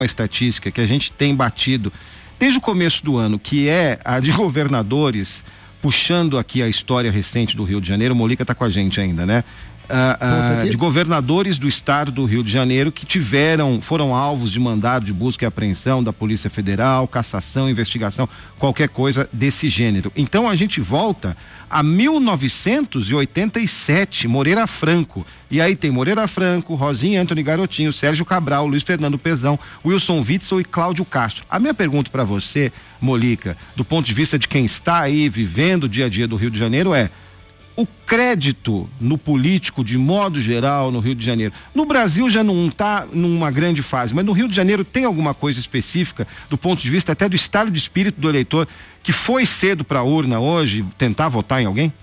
estatística que a gente tem batido desde o começo do ano, que é a de governadores, puxando aqui a história recente do Rio de Janeiro. O Molica está com a gente ainda, né? De governadores do estado do Rio de Janeiro que foram alvos de mandado de busca e apreensão da Polícia Federal, cassação, investigação, qualquer coisa desse gênero. Então a gente volta a 1987, Moreira Franco. E aí tem Moreira Franco, Rosinha Antony Garotinho, Sérgio Cabral, Luiz Fernando Pezão, Wilson Witzel e Cláudio Castro. A minha pergunta para você, Molica, do ponto de vista de quem está aí vivendo o dia a dia do Rio de Janeiro o crédito no político, de modo geral, no Rio de Janeiro. No Brasil já não está numa grande fase, mas no Rio de Janeiro tem alguma coisa específica, do ponto de vista até do estado de espírito do eleitor, que foi cedo para a urna hoje tentar votar em alguém?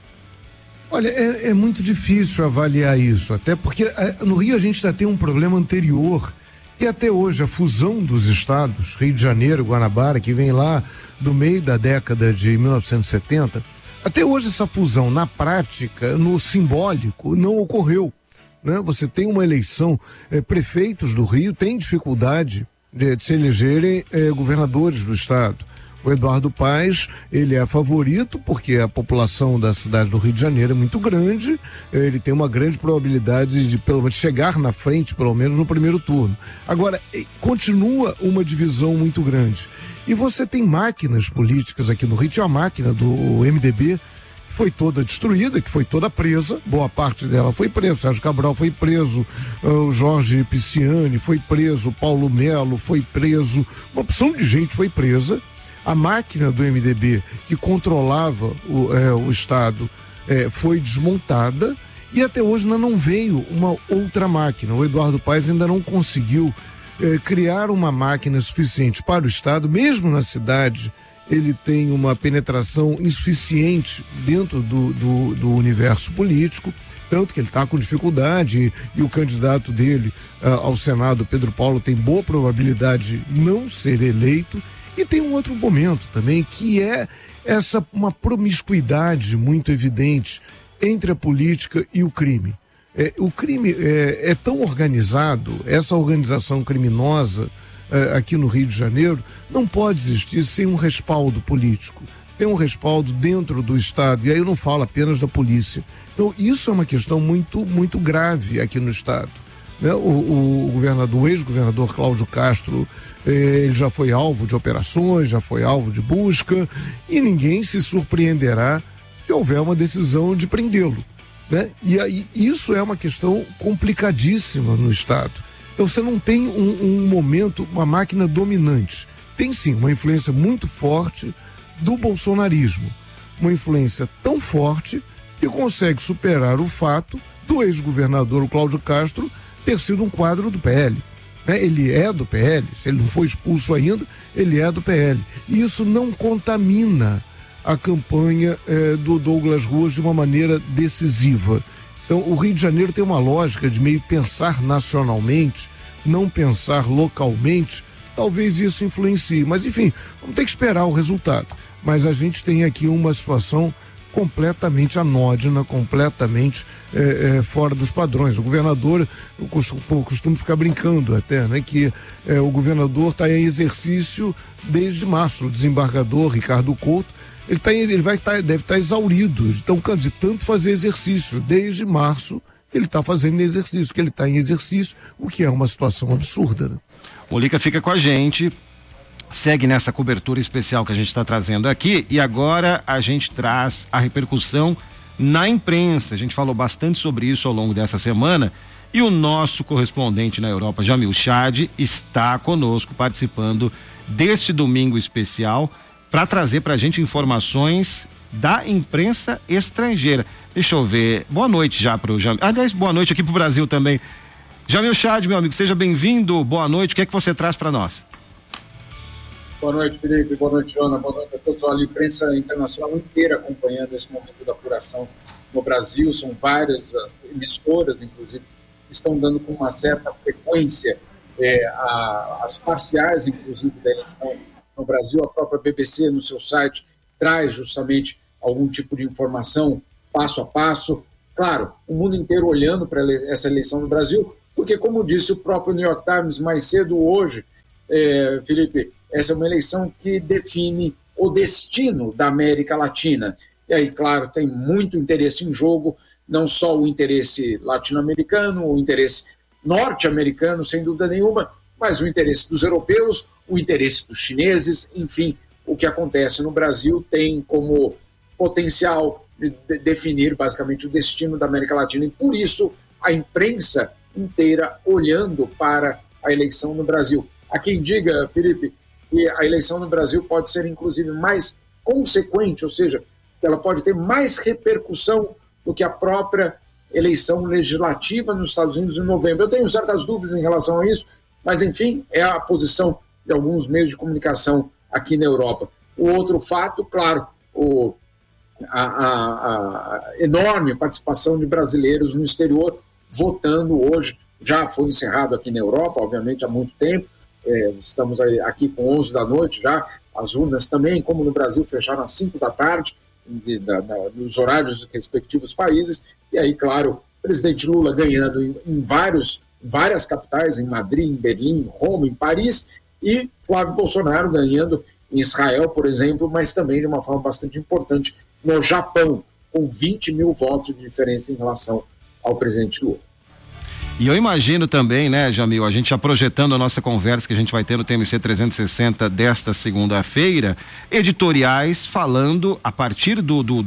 Olha, é muito difícil avaliar isso, até porque no Rio a gente ainda tem um problema anterior, e até hoje a fusão dos estados, Rio de Janeiro, Guanabara, que vem lá do meio da década de 1970, até hoje essa fusão, na prática, no simbólico, não ocorreu, né? Você tem uma eleição, prefeitos do Rio têm dificuldade de se elegerem governadores do estado. O Eduardo Paes, ele é favorito porque a população da cidade do Rio de Janeiro é muito grande, ele tem uma grande probabilidade de pelo menos chegar na frente, pelo menos no primeiro turno. Agora, continua uma divisão muito grande. E você tem máquinas políticas aqui no Rio, tinha a máquina do MDB, que foi toda destruída, que foi toda presa, boa parte dela foi presa, Sérgio Cabral foi preso, o Jorge Pisciani foi preso, Paulo Melo foi preso, uma opção de gente foi presa. A máquina do MDB que controlava o Estado foi desmontada e até hoje ainda não veio uma outra máquina. O Eduardo Paes ainda não conseguiu criar uma máquina suficiente para o Estado, mesmo na cidade ele tem uma penetração insuficiente dentro do universo político, tanto que ele está com dificuldade e o candidato dele ao Senado, Pedro Paulo, tem boa probabilidade de não ser eleito. E tem um outro momento também, que é uma promiscuidade muito evidente entre a política e o crime. O crime é tão organizado, essa organização criminosa aqui no Rio de Janeiro não pode existir sem um respaldo político. Tem um respaldo dentro do Estado, e aí eu não falo apenas da polícia. Então isso é uma questão muito, muito grave aqui no Estado. Né? O ex-governador Cláudio Castro, ele já foi alvo de operações, já foi alvo de busca, e ninguém se surpreenderá se houver uma decisão de prendê-lo. Né? E aí isso é uma questão complicadíssima no Estado. Então você não tem um momento, uma máquina dominante. Tem sim uma influência muito forte do bolsonarismo, uma influência tão forte que consegue superar o fato do ex-governador o Cláudio Castro ter sido um quadro do PL. Ele é do PL, se ele não foi expulso ainda, ele é do PL. E isso não contamina a campanha do Douglas Ruas de uma maneira decisiva. Então, o Rio de Janeiro tem uma lógica de meio pensar nacionalmente, não pensar localmente. Talvez isso influencie, mas enfim, vamos ter que esperar o resultado. Mas a gente tem aqui uma situação completamente anódina, completamente fora dos padrões. O governador, eu costumo ficar brincando até, né, que o governador está em exercício desde março. O desembargador Ricardo Couto, deve estar exaurido de tanto fazer exercício. Desde março ele está fazendo exercício, que ele está em exercício, o que é uma situação absurda. Né? Molica fica com a gente, segue nessa cobertura especial que a gente está trazendo aqui, e agora a gente traz a repercussão na imprensa. A gente falou bastante sobre isso ao longo dessa semana, e o nosso correspondente na Europa, Jamil Chad, está conosco participando deste domingo especial para trazer para a gente informações da imprensa estrangeira. Deixa eu ver, boa noite já para o Jamil, aliás, boa noite aqui para o Brasil também. Jamil Chad, meu amigo, seja bem-vindo, boa noite, o que é que você traz para nós? Boa noite, Felipe, boa noite, Joana, boa noite a todos. Olha, a imprensa internacional inteira acompanhando esse momento da apuração no Brasil, são várias emissoras, inclusive, que estão dando com uma certa frequência as parciais, inclusive, da eleição no Brasil. A própria BBC, no seu site, traz justamente algum tipo de informação passo a passo. Claro, o mundo inteiro olhando para essa eleição no Brasil, porque, como disse o próprio New York Times mais cedo hoje, Felipe, essa é uma eleição que define o destino da América Latina. E aí, claro, tem muito interesse em jogo, não só o interesse latino-americano, o interesse norte-americano, sem dúvida nenhuma, mas o interesse dos europeus, o interesse dos chineses, enfim, o que acontece no Brasil tem como potencial de definir basicamente o destino da América Latina, e por isso a imprensa inteira olhando para a eleição no Brasil. Há quem diga, Felipe, que a eleição no Brasil pode ser inclusive mais consequente, ou seja, ela pode ter mais repercussão do que a própria eleição legislativa nos Estados Unidos em novembro. Eu tenho certas dúvidas em relação a isso, mas, enfim, é a posição de alguns meios de comunicação aqui na Europa. O outro fato, claro, a enorme participação de brasileiros no exterior votando hoje. Já foi encerrado aqui na Europa, obviamente, há muito tempo. Estamos aqui com 11 da noite já. As urnas também, como no Brasil, fecharam às 5 da tarde, nos horários dos respectivos países. E aí, claro, o presidente Lula ganhando em várias capitais, em Madrid, em Berlim, em Roma, em Paris, e Flávio Bolsonaro ganhando em Israel, por exemplo, mas também de uma forma bastante importante no Japão, com 20 mil votos de diferença em relação ao presidente Lula. E eu imagino também, né, Jamil, a gente já projetando a nossa conversa que a gente vai ter no TMC 360 desta segunda-feira, editoriais falando, a partir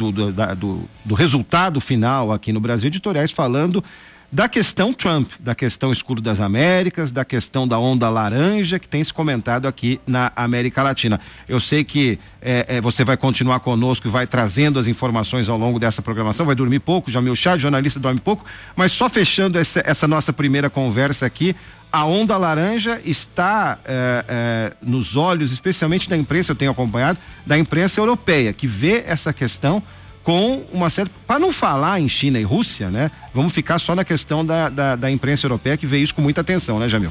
do resultado final aqui no Brasil, editoriais falando da questão Trump, da questão escudo das Américas, da questão da onda laranja que tem se comentado aqui na América Latina. Eu sei que você vai continuar conosco e vai trazendo as informações ao longo dessa programação, vai dormir pouco, Jamil Chad, jornalista, dorme pouco, mas só fechando essa nossa primeira conversa aqui, a onda laranja está nos olhos, especialmente da imprensa, eu tenho acompanhado, da imprensa europeia, que vê essa questão com uma certa... Para não falar em China e Rússia, né? Vamos ficar só na questão da imprensa europeia, que vê isso com muita atenção, né, Jamil?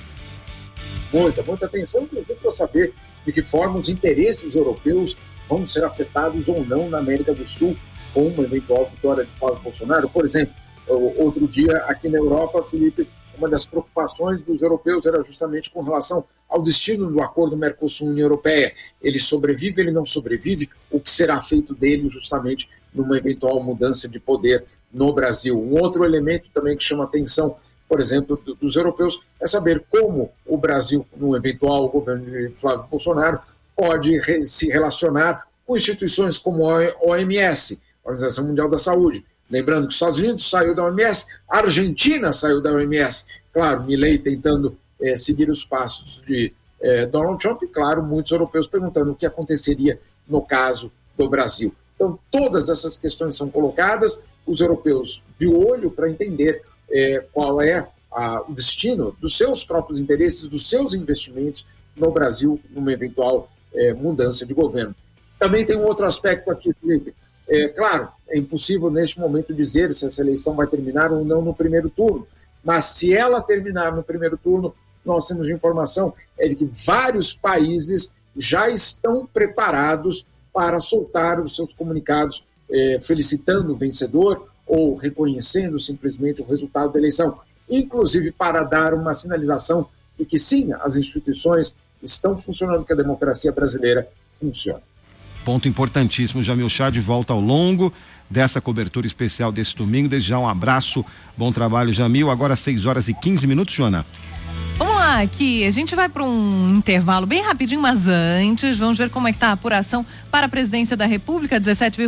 Muita atenção, inclusive para saber de que forma os interesses europeus vão ser afetados ou não na América do Sul com uma eventual vitória de Flávio Bolsonaro. Por exemplo, outro dia aqui na Europa, Felipe, uma das preocupações dos europeus era justamente com relação ao destino do acordo Mercosul-União Europeia. Ele sobrevive, ele não sobrevive, o que será feito dele justamente numa eventual mudança de poder no Brasil. Um outro elemento também que chama atenção, por exemplo, dos europeus, é saber como o Brasil, no eventual governo de Flávio Bolsonaro, pode se relacionar com instituições como a OMS, Organização Mundial da Saúde. Lembrando que os Estados Unidos saiu da OMS, a Argentina saiu da OMS. Claro, Milei tentando seguir os passos de Donald Trump e, claro, muitos europeus perguntando o que aconteceria no caso do Brasil. Então, todas essas questões são colocadas, os europeus de olho para entender qual é o destino dos seus próprios interesses, dos seus investimentos no Brasil, numa eventual mudança de governo. Também tem um outro aspecto aqui, Felipe. Claro, é impossível neste momento dizer se essa eleição vai terminar ou não no primeiro turno, mas se ela terminar no primeiro turno, nós temos informação de que vários países já estão preparados para soltar os seus comunicados felicitando o vencedor ou reconhecendo simplesmente o resultado da eleição, inclusive para dar uma sinalização de que sim, as instituições estão funcionando, que a democracia brasileira funciona. Ponto importantíssimo, Jamil Chad, de volta ao longo dessa cobertura especial desse domingo. Desde já um abraço, bom trabalho, Jamil. Agora 6h15, Joana. Vamos lá, aqui a gente vai para um intervalo bem rapidinho, mas antes vamos ver como é que está a apuração para a presidência da República.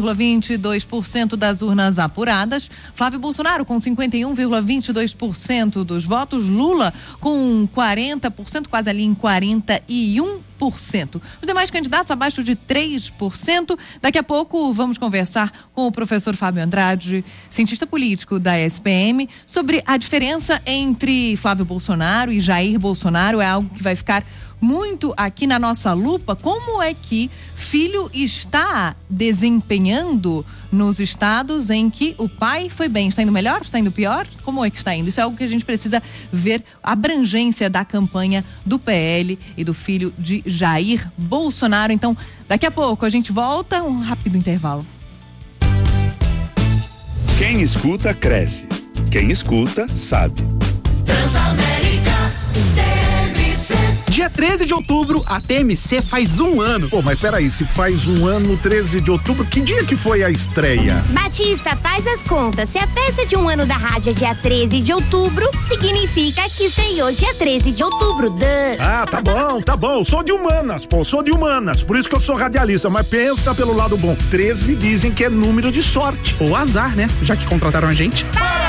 17,22% das urnas apuradas, Flávio Bolsonaro com 51,22% dos votos, Lula com 40%, quase ali em 41%. Os demais candidatos abaixo de 3%. Daqui a pouco vamos conversar com o professor Fábio Andrade, cientista político da SPM, sobre a diferença entre Flávio Bolsonaro e Jair Bolsonaro. É algo que vai ficar muito aqui na nossa lupa. Como é que filho está desempenhando nos estados em que o pai foi bem? Está indo melhor? Está indo pior? Como é que está indo? Isso é algo que a gente precisa ver, a abrangência da campanha do PL e do filho de Jair Bolsonaro. Então, daqui a pouco a gente volta, um rápido intervalo. Quem escuta, cresce. Quem escuta, sabe. Transamérica. Dia 13 de outubro, a TMC faz 1 ano. Pô, mas peraí, se faz 1 ano, 13 de outubro, que dia que foi a estreia? Batista, faz as contas. Se a festa de 1 ano da rádio é dia 13 de outubro, significa que estreou dia 13 de outubro. Ah, tá bom. Sou de humanas, por isso que eu sou radialista, mas pensa pelo lado bom. 13 dizem que é número de sorte. Ou azar, né? Já que contrataram a gente. Para!